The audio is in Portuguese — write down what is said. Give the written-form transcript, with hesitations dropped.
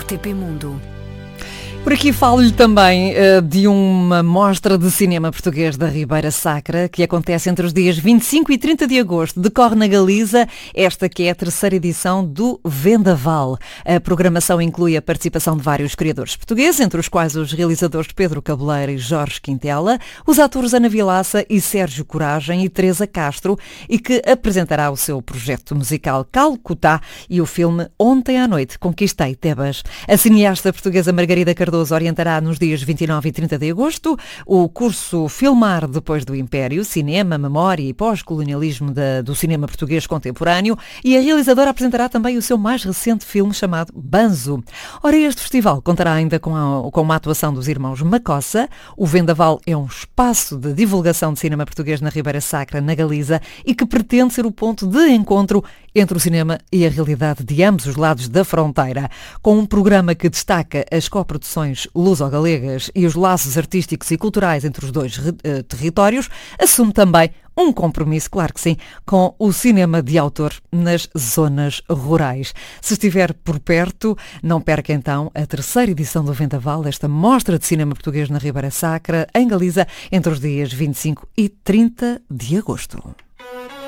RTP Mundo. Por aqui falo-lhe também de uma mostra de cinema português da Ribeira Sacra, que acontece entre os dias 25 e 30 de agosto. Decorre na Galiza, esta que é a terceira edição do Vendaval. A programação inclui a participação de vários criadores portugueses, entre os quais os realizadores Pedro Cabeleira e Jorge Quintela, os atores Ana Vilaça e Sérgio Coragem e Teresa Castro, e que apresentará o seu projeto musical Calcutá e o filme Ontem à Noite Conquistei Tebas. A cineasta portuguesa Margarida Cardoso orientará nos dias 29 e 30 de agosto o curso Filmar Depois do Império, Cinema, Memória e Pós-Colonialismo do cinema português contemporâneo, e a realizadora apresentará também o seu mais recente filme chamado Banzo. Ora, este festival contará ainda com uma atuação dos irmãos Macossa. O Vendaval é um espaço de divulgação de cinema português na Ribeira Sacra, na Galiza, e que pretende ser o ponto de encontro entre o cinema e a realidade de ambos os lados da fronteira. Com um programa que destaca as coproduções luso-galegas e os laços artísticos e culturais entre os dois territórios, assume também um compromisso, claro que sim, com o cinema de autor nas zonas rurais. Se estiver por perto, não perca então a terceira edição do Vendaval, esta mostra de cinema português na Ribeira Sacra, em Galiza, entre os dias 25 e 30 de agosto.